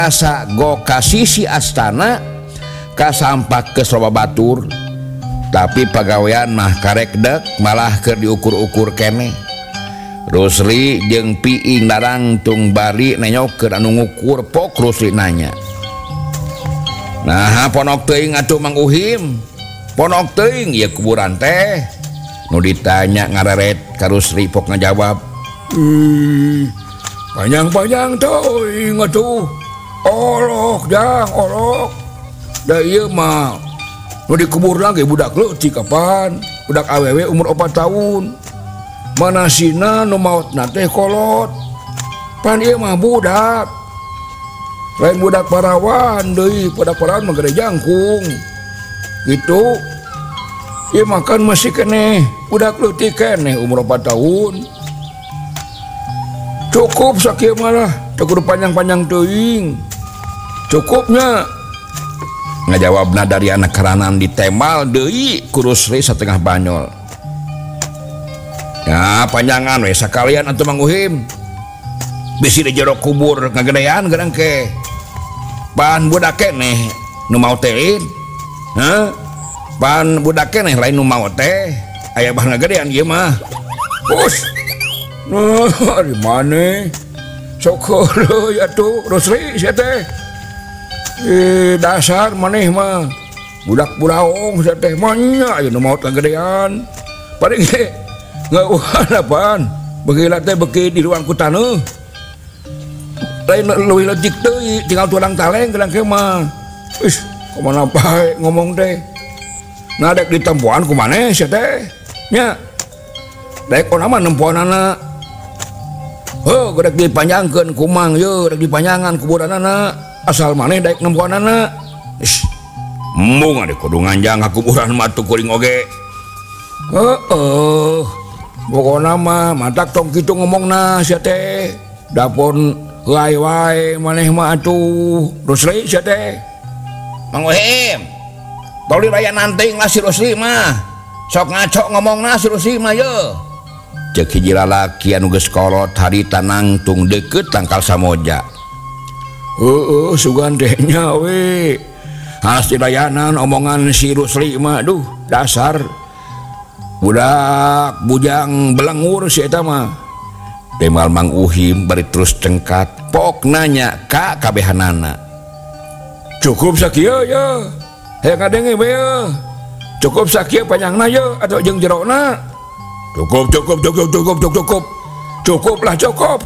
asa goka sisi astana kasampak ke Soba Batur tapi pagawean mah karek dek malah keur diukur-ukur kene. Rusli jeung Piing larang tung bari nenyokeun anu ngukur pok Rusli nanya. Nah ponok teuing atuh Mang Uhim, ponok teuing ieu kuburan teh. Nu ditanya ngareret ka Rusli pok ngajawab, panjang-panjang teuing atuh. Olok jang olok. Da ieu mah nu dikubur lagi budak leutik kapan? Budak awewe umur 4 tahun. Manasina nu maotna teh kolot. Pan ieu mah budak. Lain budak parawan deui, budak parawan mah gede jangkung. Gitu. Ieu makan masih keneh budak leutik keneh umur 4 tahun. Cukup sakieu malah, teu kudu panjang-panjang teuing. Cukupnya ngajawabna dari anak karanan ditemal deui ku Rusli satengah banyol. Ya panjangan we sakalian atuh Mang Uhim. Bisi di jero kubur ngagedean geurang ke. Pan budak keneh nu mau tein. Hah? Pan budak keneh lain nu mau teh. Aya bah ngagedean ieu mah. Us. Nah, di mana? Sok heureuy atuh Rusli sia teh. Dasar maneh mah budak buraong sia teh mah nya aya nu maot kagedean. Paling ge ngeueuhan apaan? Begitu teh beki di ruang ku taneuh. Lain leuwih leutik deui tinggal tulang taleng gelang ke mah. Wis kumaha bae ngomong teh. Nah dek ditempuan ku maneh sia teh. Nya. Dek ona mah nempuanana. Heuh gedek dipanjangkeun ku Mang ye, dek dipanjangan kuburanana. Asal maneh daek nempuanana. Ish. Embung ade kudu nganjang kuburan mah teu kuring oge. Heeh. Pokona mah matak tong kitu ngomongna sia teh. Dapun heuai wae maneh mah atuh. Rusli sia teh. Mang Uhim. Toli raya nanting lah si Rusli mah. Sok ngaco ngomongna si Rusli mah ye. Ceuk hiji lalaki anu geus kolot harita nangtung deukeut tangkal Samoja. Sugan tehnya we. Hasil layanan omongan si Rusli mah duh dasar budak bujang belengur si eta mah. Temal Mang Uhim bari terus cengkat pok nanya ka kabehanana. Cukup sakieu ya. Hayang ngadenge we ya. Cukup sakieu panjangna ya atau jeung jerona? Cukup. Cukuplah cukup.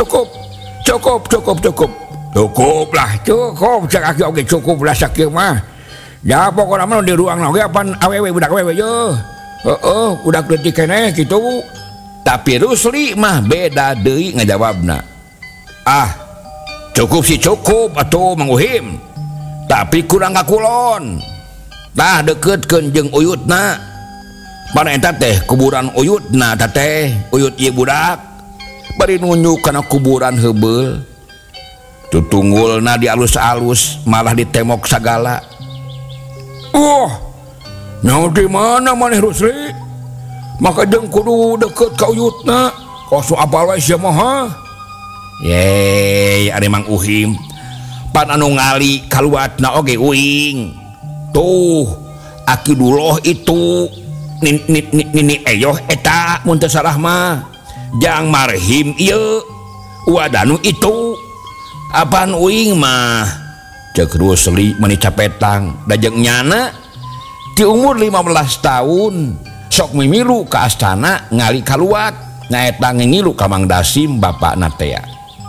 Cukuplah cukup cak oge cukuplah sakieu mah. Ya pokona mah di ruang oge apan awewe budak awewe ye. Heeh, budak leutik keneh kitu. Tapi Rusli mah beda deui ngajawabna. Ah, cukup sih cukup atuh Mang Uhim. Tapi kurang kakulon. Tah deuketkeun jeung uyutna. Mana eta teh kuburan uyutna teh, uyut ieu budak. Bari nunjuk kana kuburan heubeul. Tutunggulna di alus-alus malah ditemok sagala. Nyaho di mana maneh Rusli? Maka jeung kudu deukeut ka uyutna. Koso apal wae sia mah. Ye, ari Mang Uhim. Pan anu ngali kaluatna oge uing. Tuh, aki duloh itu nini eyoh eta mun teu salah mah. Jang marhim ieu. Wadanu itu. Apaan uing mah ceuk Rusli meni capetang da jeung nyana di umur 15 tahun sok mimilu ka astana ngali kaluat nyaeta ngilu ka Mang Dasim bapakna teh.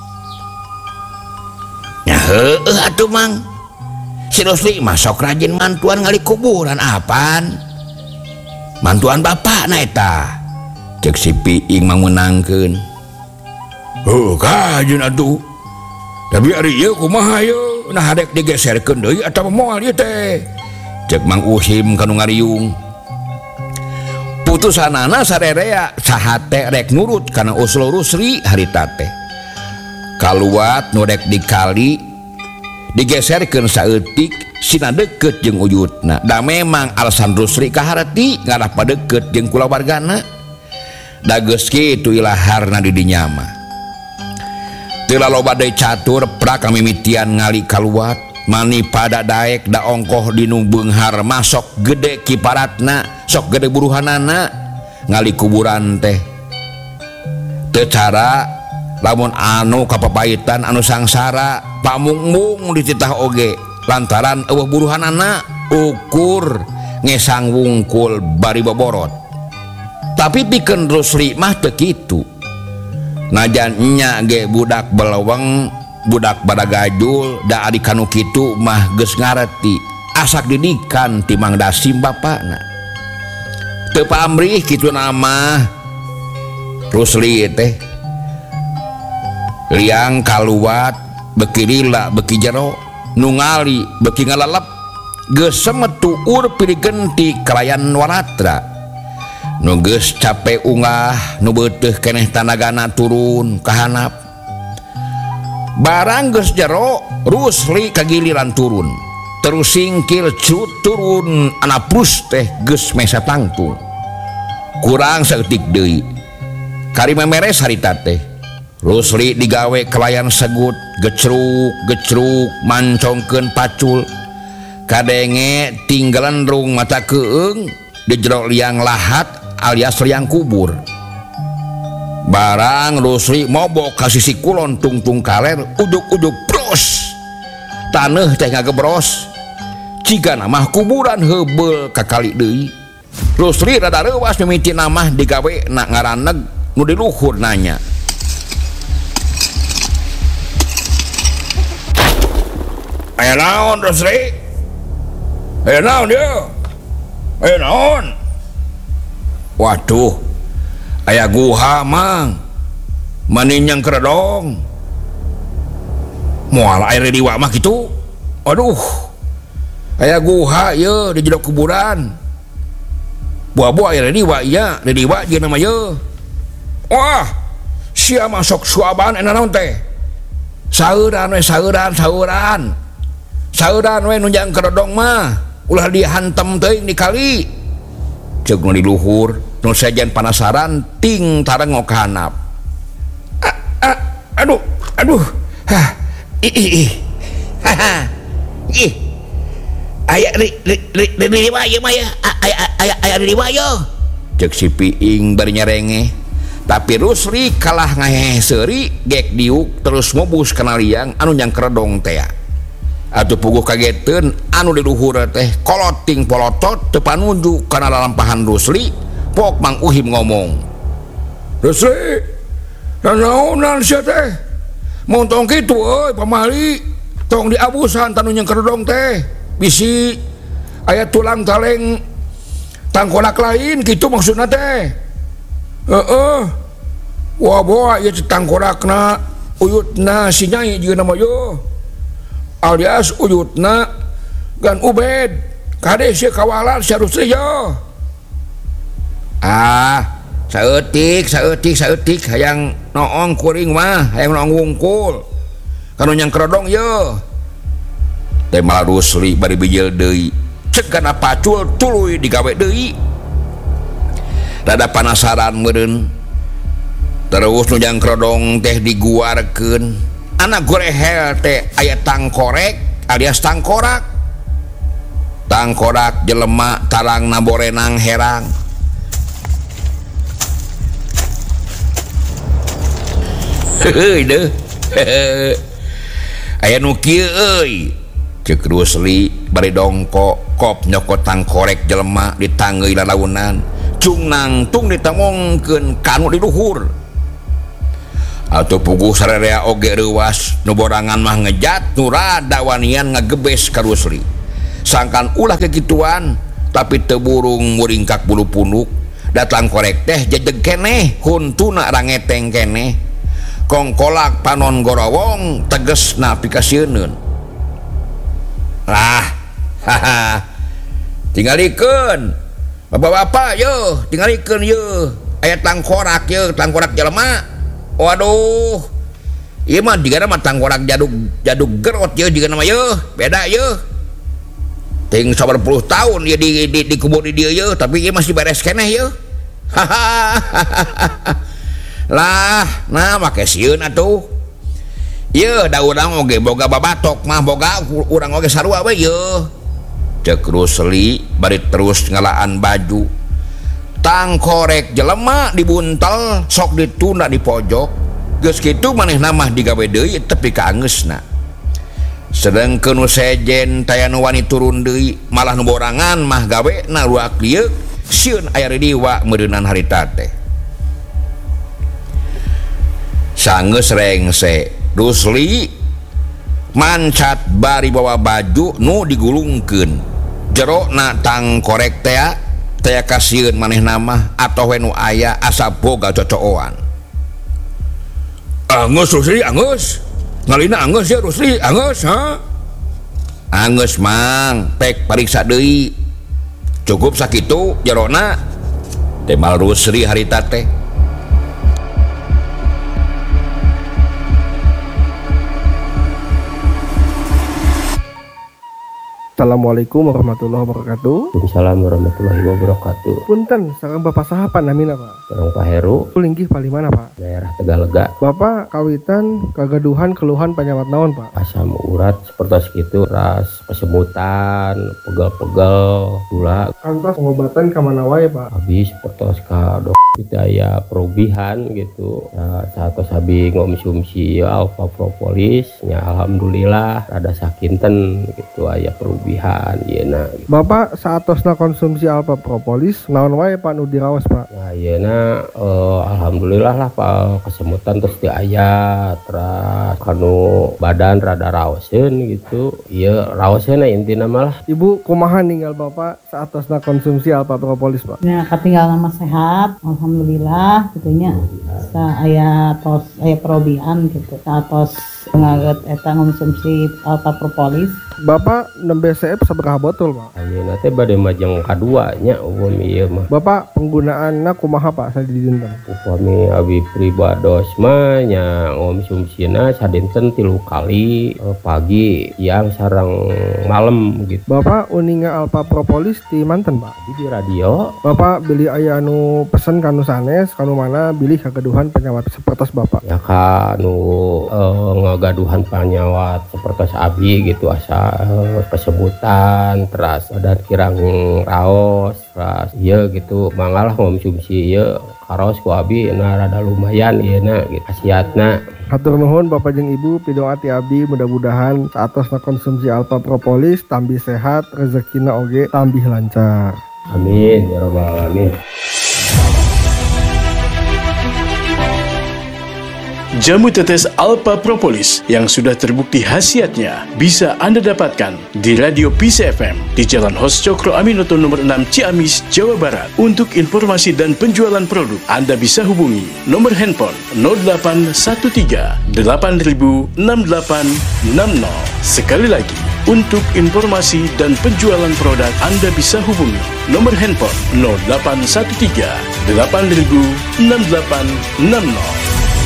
Nya heueuh atuh Mang. Si Rusli mah sok rajin mantuan ngali kuburan apaan? Mantuan bapakna eta. Ceuk si Piing Mang meunangkeun. Heuh kajeun atuh. Tapi ari ieu kumaha ieu? Nah hadek digeserkeun deui atawa moal ieu teh. Ceuk Mang Uhim kanu ngariung. Putusanana sarerea saha teh rek nurut kana usul Rusli harita teh. Kaluat nu rek dikali digeserkeun saeutik sina deukeut jeung uyutna. Da memang alasan Rusli kaharti ngalah padeukeut jeung kulawargana. Da geus kitu ilaharna di dinya mah. teu loba deui catur pra kamimitian ngali kaluat mani pada daek da ongkoh dinu beunghar masok gede kiparatna sok gede buruhanana ngali kuburan teh teu cara lamun anu kapapaitan anu sangsara pamungmung dititah oge lantaran eueuh buruhanana ukur ngesang wungkul bari boborot tapi pikeun Rusli mah teu kitu najan nya ge budak beleweng budak badagajul da adik kanu kitu mah geus ngarti asak didikan ti Mang Dasim bapana teu pamrih kitu nama Rusli teh liang kaluat beki lila beki jero nungali beki ngalalap geus semetu ur pirikeun ti kalayan Walatra nu geus cape ungah nu beuteuh keneh tanagana turun ka handap barang geus jero Rusli kagiliran turun terus singkil cut turun anaprus teh geus mesa tangtung kurang saeutik deui kari memeres harita teh Rusli digawe kelayan segut gecruk mancongkeun pacul kadenge tinggalan rung mata keung di jero liang lahat alias liang kubur barang Rusli mobok ka sisi kulon tungtung kaler ujug-ujug pros taneuh teh ngagebros ciga namah kuburan heubeul ka kali deui Rusli rada reuwas mimiti namah digawe na ngaraneg nu di luhur nanya aya naon Rusli aya naon dia aya naon waduh aya guha mang maninyang keredong moal air di wak mah kitu aduh aya guha ye di jero kuburan buah-buah air di wak ieu di wak jeung nama ye wah sia masuk suaban ena naon teh saeuran we nunjang kerodong mah ulah dihantem teuing di kali ceuk nu di luhur nu sajan panasaran ting tarengok ka handap aduh aya di diwa ieu mah ya aya di diwa ye ceuk si Piing bari nyarenge tapi Rusli kalah ngahehe seuri gek diuk terus ngobus kana liang anu nyang kerodong teh atuh puguh kageteun anu di luhur teh koloting polotot teu panuju kana lalampahan Rusli pok Mang Uhim ngomong Rusli naonan sia teh mun tong kitu euy pamali tong diabusan tanu nyang kerodong teh bisi aya tulang taleng tangkolak lain kitu maksudna teh heeh wah boa ieu tangkolakna uyutna si Nyai jeung nama yo alias uyutna gan Ubed kade sia kawalan sia Rusli yo saeutik hayang noong kuring mah hayang noong wungkul kanu nyang kerodong yo teh malah Rusli bari bijil deui ceuk kana pacul tuluy digawe deui rada panasaran meureun terus nu nyang kerodong teh diguarkeun anak gorehel teh aya tangkorek alias tangkorak jelema tarangna borenang herang heuh deuh aya nu kieu euy ceuk Rusli bari dongkok kop nyokot tangkorek jelema ditanggeuy lalaunan cung nangtung ditamongkeun kanu di luhur atuh puguh sararea oge reuwas nu borangan mah ngejat nu rada wanian ngagebes ka Rusli sangkan ulah kekituan tapi teu burung muringkak bulu punduk datang korek teh jejeg keneh huntuna rangeteng keneh kongkolak panon gorowong tegesna pikasieun lah haha tinggalikeun bapak-bapak yeuh tinggalikeun yeuh aya tangkorak yeuh tangkorak jelema waduh ieu mah digana mah tangkorak jaduk gerot yeuh digana mah yeuh beda yeuh ting 90 tahun ieu di kubur di dieu yeuh tapi ieu masih beres keneh yeuh hahaha lah nah make sieun atuh Ye da urang oge boga babatok mah boga urang oge sarua we ye. Cek Rusli bari terus ngalaan baju. Tangkorek jelema dibuntel sok ditunda di pojok. Geus kitu manehna mah digawe deui tepi ka angeusna. Sedengkeun nu sejen taya nu wani turun deui malah nu borangan mah gawena ruak lieu sieun aya ridiwa meureunan harita teh. Sanggeus rengse Rusli mancat bari bawa baju nu digulungkeun jerona tangkorek teh taya kasieun manehna mah atoh we nu aya asa boga cocokan. Angeus Rusli angeus ngalina angeus ya Rusli angeus ha. Angeus mang pek pariksa deui cukup sakitu jerona temal Rusli harita teh. Assalamualaikum warahmatullahi wabarakatuh. Waalaikumsalam warahmatullahi wabarakatuh. Punten, sareng Bapak saha namina Pak? Sareng Pak Heru. Linggih pali mana Pak? Daerah Tegalega. Bapak kawitan kagaduhan keluhan panyawat naon Pak? Asam urat seperti itu, ras kesemutan, pegel-pegel, gula. Kantos pengobatan ka mana wae Pak? Habis seperti ka daya perubihan gitu. Ya, saat sabi ngomsumsi alfa propolis, ya alhamdulillah rada sakinten gitu aya perubihan yeuna. Bapak saatosna konsumsi alfa propolis naon wae Pak nu diraos Pak? Nah yeuna alhamdulillah lah Pak kesemutan terus di aya terus kanu badan rada raoseun gitu. Ieu raoseun intina malah. Ibu kumaha ninggal Bapak saatosna konsumsi alfa propolis Pak? Ya katinggal nama sehat alhamdulillah gitunya. Aya tos aya perubihan gitu. Satos ngaget eta konsumsi alfa propolis. Bapak nembe CF sabaraha botol Pak? Ayeuna teh bade majeng kadua nya umum ieu mah. Bapak penggunaanna kumaha Pak sadidinten? Upami abi pribados mah nya ngomsumsina sadinten 3 kali pagi, siang sareng malam gitu. Bapak uninga alfa propolis di manten Pak? Di radio. Bapak beli aya anu pesen kanu sanes kanu mana bilih kagaduhan penyawat sepertos Bapak? Ya kanu ngagaduhan penyawat sepertos abi gitu asa kesebutan terus badan kirang raos terus iya gitu mangalah ngomsumsi iya karos ku abi na rada lumayan ieu na gitu khasiatna. Hatur nuhun Bapak jeung Ibu pidoa ti abdi mudah-mudahan saatosna konsumsi alfa propolis tambih sehat rezekina oge tambih lancar. Amin ya rabbal alamin. Jamu tetes Alpha Propolis yang sudah terbukti khasiatnya bisa Anda dapatkan di Radio Peace FM di Jalan Hos Cokro Aminoto nomor 6 Ciamis, Jawa Barat. Untuk informasi dan penjualan produk, Anda bisa hubungi nomor handphone 0813 8000 6860. Sekali lagi, untuk informasi dan penjualan produk, Anda bisa hubungi nomor handphone 0813 8000 6860.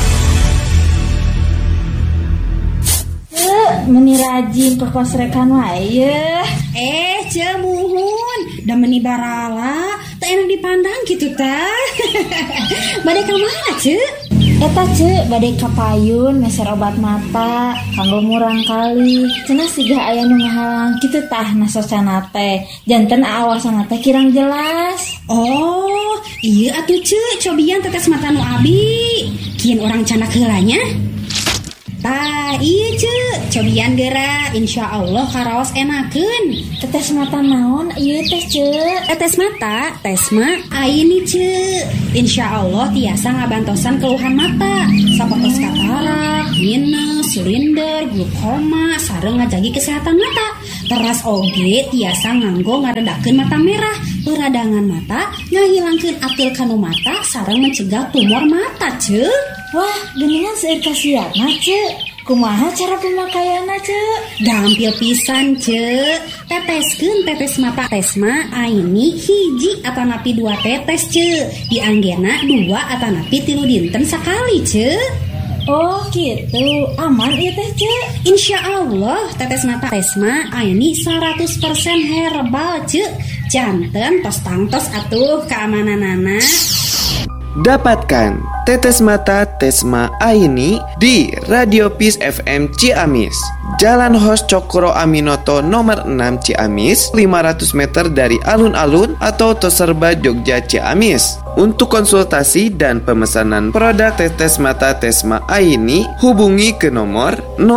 Meni rajin ke kos rekan wae. Cemuhun da meni barala teu enak dipandang gitu tah. Bade ka mana Ceu? Eta Ceu bade ka payun meser obat mata kanggo murang kali. Cenah siga aya nu ngahalang kitu tah nasosana teh. Janten aawasana teh kirang jelas. Oh, ieu atuh Ceu cobian tetes mata nu abi. Kieun urang candak heulanya. Tah iya Ceu cobian geura insyaallah karaos enakeun. Tetes mata naon ieu teh Ceu? Tetes mata tesma ayeuni Ceu insyaallah tiasa ngabantosan keluhan mata sapotos katarak, minus, silinder, glaukoma sareng ngajagi kesehatan mata. Teras oge tiasa nganggo ngaredakeun mata merah, peradangan mata, ngahilangkeun atil kanu mata sareng mencegah tumor mata Ceu. Wah, geningan seueur kasiatna Ceu. Kumaha cara pemakaianna Ceu? Gampil pisan Ceu. Teteskeun tetes mata tesma ayeuni hiji atanapi 2 tetes Ceu. Dianggena 2 atanapi 3 dinten sakali Ceu. Oh gitu, aman ieu teh Ceu. Insyaallah tetes mata tesma ayeuni 100% herbal Ceu. Janten tos tangtos atuh keamananana. Dapatkan Tetes Mata Tesma Aini di Radio Peace FM Ciamis, Jalan Hos Cokro Aminoto nomor 6 Ciamis, 500 meter dari alun-alun atau Toserba Jogja Ciamis. Untuk konsultasi dan pemesanan produk Tetes Mata Tesma Aini, hubungi ke nomor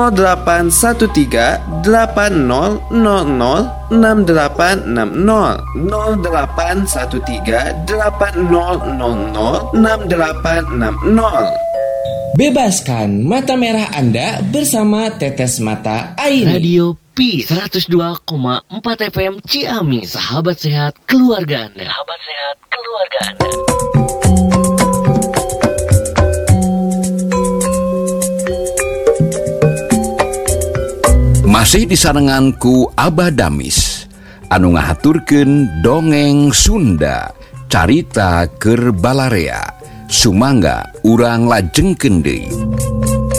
0813 8000 6860 0813 8000 6860. Bebaskan mata merah Anda bersama Tetes Mata Aini. Radio Peace 102,4 FM Ciamis, sahabat sehat keluarga Anda. Sahabat sehat keluarga Anda. Masih disarenganku Abah Damis anu ngahaturkeun dongeng Sunda carita keur Balarea. Sumangga urang lajengkeun deui.